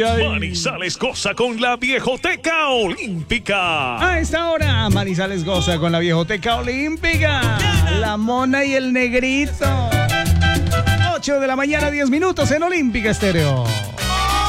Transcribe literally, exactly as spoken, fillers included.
Manizales goza con la Viejoteca Olímpica. A esta hora, Manizales goza con la Viejoteca Olímpica. La Mona y el Negrito. ocho de la mañana, diez minutos en Olímpica Estéreo.